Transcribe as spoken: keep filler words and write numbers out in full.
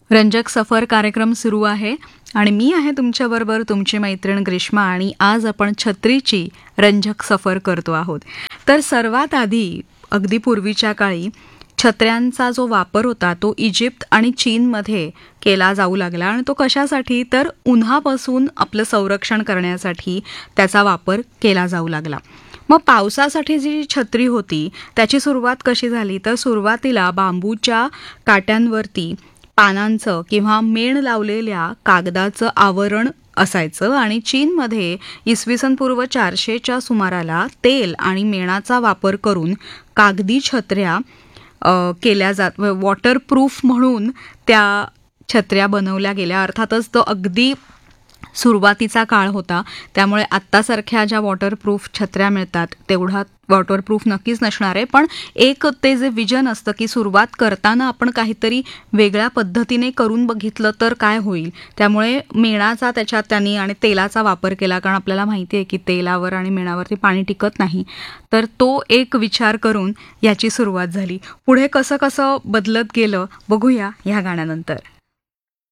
रंजक सफर कार्यक्रम सुरू आहे आणि मी आहे तुमच्याबरोबर तुमची मैत्रीण ग्रीष्मा आणि आज आपण छत्रीची रंजक सफर करतो आहोत. तर सर्वात आधी अगदी पूर्वीच्या काळी छत्र्यांचा जो वापर होता तो इजिप्त आणि चीनमध्ये केला जाऊ लागला आणि तो कशासाठी तर उन्हापासून आपलं संरक्षण करण्यासाठी त्याचा वापर केला जाऊ लागला. मग पावसासाठी जी छत्री होती त्याची सुरुवात कशी झाली तर सुरुवातीला बांबूच्या काट्यांवरती पानांचं किंवा मेण लावलेल्या कागदाचं आवरण असायचं आणि चीनमध्ये इसवी सन पूर्व चारशेच्या सुमाराला तेल आणि मेणाचा वापर करून कागदी छत्र्या केल्या जात वॉटरप्रूफ म्हणून त्या छत्र्या बनवल्या गेल्या. अर्थातच तो अगदी सुरुवातीचा काळ होता त्यामुळे आत्तासारख्या ज्या वॉटरप्रूफ छत्र्या मिळतात तेवढा वॉटरप्रूफ नक्कीच नसणार आहे, पण एक ते जे विजन असतं की सुरुवात करताना आपण काहीतरी वेगळ्या पद्धतीने करून बघितलं तर काय होईल, त्यामुळे मेणाचा त्याच्यात त्यांनी आणि तेलाचा वापर केला कारण आपल्याला माहिती आहे की तेलावर आणि मेणावरती पाणी टिकत नाही. तर तो एक विचार करून याची सुरुवात झाली. पुढे कसं कसं बदलत गेलं बघूया ह्या गाण्यानंतर.